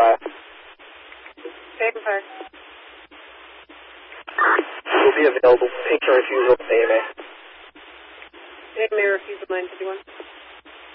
fire. Paper fire. Will be available. Patient refusal, AMA. AMA refusal 951.